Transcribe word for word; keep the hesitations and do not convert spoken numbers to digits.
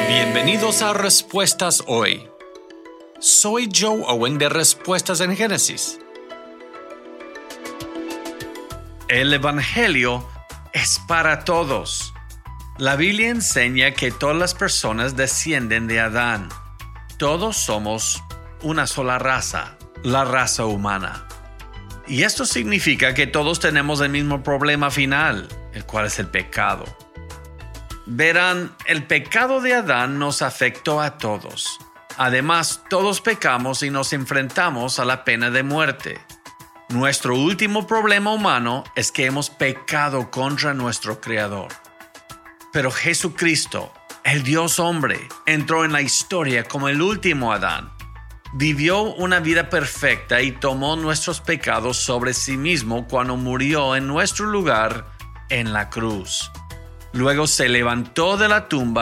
Bienvenidos a Respuestas Hoy. Soy Joe Owen de Respuestas en Génesis. El Evangelio es para todos. La Biblia enseña que todas las personas descienden de Adán. Todos somos una sola raza, la raza humana. Y esto significa que todos tenemos el mismo problema final, el cual es el pecado. Verán, el pecado de Adán nos afectó a todos. Además, todos pecamos y nos enfrentamos a la pena de muerte. Nuestro último problema humano es que hemos pecado contra nuestro Creador. Pero Jesucristo, el Dios hombre, entró en la historia como el último Adán. Vivió una vida perfecta y tomó nuestros pecados sobre sí mismo cuando murió en nuestro lugar en la cruz. Luego se levantó de la tumba